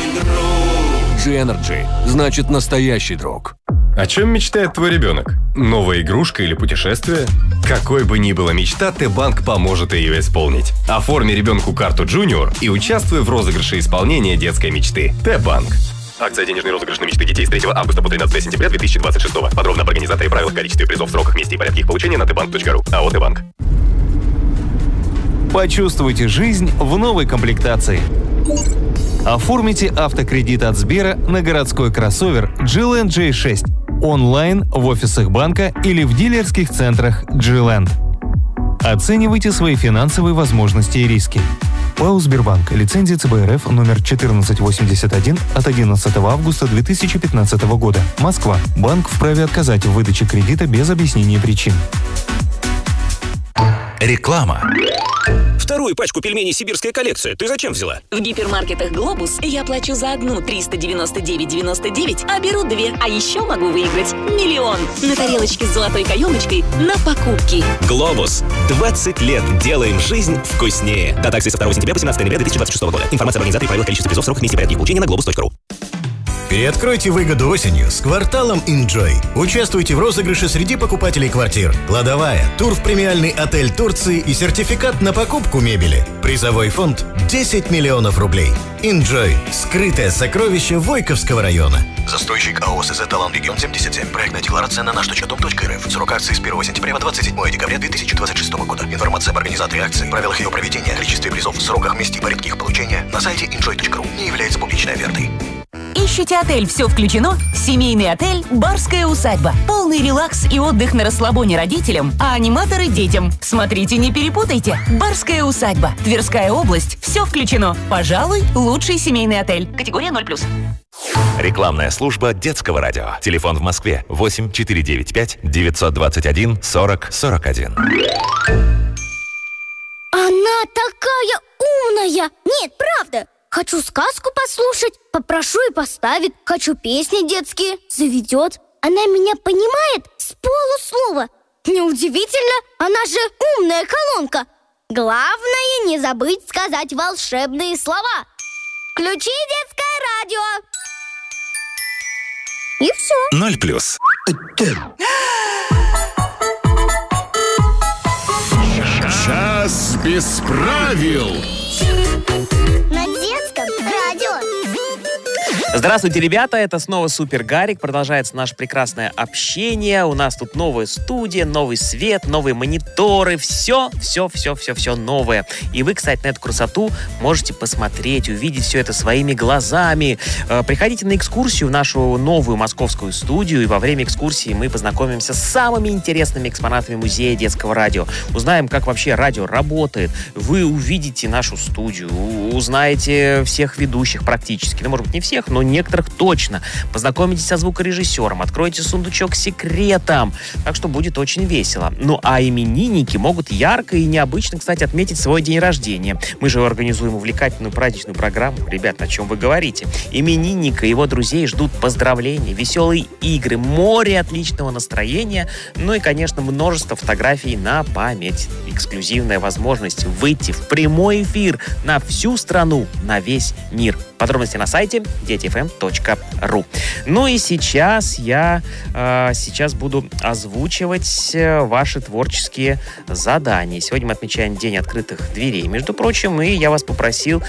G-Energy значит настоящий друг. О чем мечтает твой ребенок? Новая игрушка или путешествие? Какой бы ни была мечта, Т-Банк поможет ее исполнить. Оформи ребенку карту Junior и участвуй в розыгрыше исполнения детской мечты. Т-Банк. Акция «Денежный розыгрыш на мечты детей» с 3 августа по 13 сентября 2026. Подробно об организаторе, правилах, количестве призов, сроках, месте и порядке их получения на tbank.ru. АО «Т-Банк». Почувствуйте жизнь в новой комплектации. Оформите автокредит от Сбера на городской кроссовер G-Land J6 онлайн в офисах банка или в дилерских центрах G-Land. Оценивайте свои финансовые возможности и риски. ПАО «Сбербанк». Лицензия ЦБ РФ номер 1481 от 11 августа 2015 года. Москва. Банк вправе отказать в выдаче кредита без объяснения причин. Реклама. Вторую пачку пельменей «Сибирская коллекция» ты зачем взяла? В гипермаркетах «Глобус» я плачу за одну 399,99, а беру две. А еще могу выиграть 1 000 000 на тарелочке с золотой каемочкой на покупки. «Глобус». 20 лет делаем жизнь вкуснее. Дата акции со 2 сентября по 17 ноября 2026 года. Информация об организаторе, правилах, количестве призов, сроках, месте и порядке их получения на globus.ru. Переоткройте выгоду осенью с кварталом Enjoy. Участвуйте в розыгрыше среди покупателей квартир. Кладовая, тур в премиальный отель Турции и сертификат на покупку мебели. Призовой фонд 10 миллионов рублей. Enjoy. Скрытое сокровище Войковского района. Застройщик АО СЗ «Талан Регион 77». Проектная декларация на nаш.дом.рф. Срок акции с 1 сентября по 27 декабря 2026 года. Информация об организаторе акции, правилах ее проведения, количестве призов, сроках, месте и порядке их получения на сайте enjoy.ru. Не является публичной офертой. Ищете отель «Все включено»? Семейный отель «Барская усадьба». Полный релакс и отдых на расслабоне родителям, а аниматоры детям. Смотрите, не перепутайте. «Барская усадьба». Тверская область. Все включено. Пожалуй, лучший семейный отель. Категория 0+. Рекламная служба детского радио. Телефон в Москве 8 495 921 40 41. Она такая умная! Нет, правда! Хочу сказку послушать, попрошу и поставит. Хочу песни детские, заведет. Она меня понимает с полуслова. Неудивительно, она же умная колонка. Главное не забыть сказать волшебные слова. Включи детское радио. И все. 0+. Час без правил. На детском радио. Здравствуйте, ребята, это снова Супер Гарик. Продолжается наше прекрасное общение. У нас тут новая студия, новый свет, новые мониторы. Все новое. И вы, кстати, на эту красоту можете посмотреть, увидеть все это своими глазами. Приходите на экскурсию в нашу новую московскую студию. И во время экскурсии мы познакомимся с самыми интересными экспонатами музея детского радио. Узнаем, как вообще радио работает. Вы увидите нашу студию, узнаете всех ведущих практически. Ну, может быть, не всех, но некоторых точно. Познакомитесь со звукорежиссером, откройте сундучок с секретом. Так что будет очень весело. Ну, а именинники могут ярко и необычно, кстати, отметить свой день рождения. Мы же организуем увлекательную праздничную программу. Ребят, о чем вы говорите? Именинника и его друзей ждут поздравления, веселые игры, море отличного настроения, ну и, конечно, множество фотографий на память. Эксклюзивная возможность выйти в прямой эфир на всю страну, на весь мир. Подробности на сайте детифм.ру. Ну и сейчас я буду озвучивать ваши творческие задания. Сегодня мы отмечаем День открытых дверей, между прочим, и я вас попросил